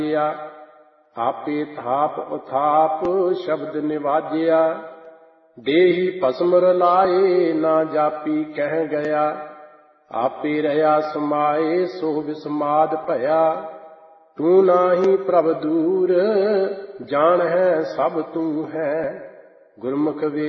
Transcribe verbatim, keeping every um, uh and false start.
ਆਪੇ ਥਾਪ ਉਥਾਪ ਸ਼ਬਦ ਨਿਵਾਜਿਆ। ਦੇਹੀ ਭਸਮ ਰਲਾਏ ਨਾ ਜਾਪੀ ਕਹਿ ਗਿਆ। ਆਪੇ ਰਹਾ ਸਮਾਏ ਸੋ ਵਿਸਮਾਦ ਭਇਆ। ਤੂੰ ਨਾਹੀ ਪ੍ਰਭ ਦੂਰ ਜਾਣ ਹੈ ਸਭ ਤੂੰ ਹੈ। ਗੁਰਮੁਖ ਵੇ